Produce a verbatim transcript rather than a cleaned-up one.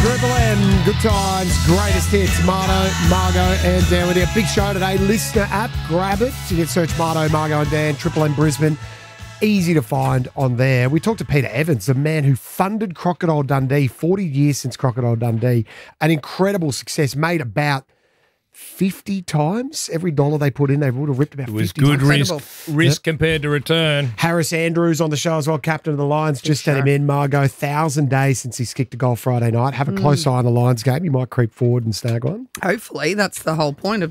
Triple M, good times, greatest hits. Marto, Margot, and Dan with you. Big show today. Listener app, grab it. You can search Marto, Margot, and Dan. Triple M Brisbane, easy to find on there. We talked to Peter Evans, the man who funded Crocodile Dundee. Forty years since Crocodile Dundee, an incredible success. Made about fifty times every dollar they put in. They would have ripped about It was fifty good times. risk, risk compared to return. Harris Andrews on the show as well, captain of the Lions. Just had him in, Margot. Thousand days since he's kicked a goal Friday night. Have a close eye on the Lions game. You might creep forward and snag one. Hopefully, that's the whole point of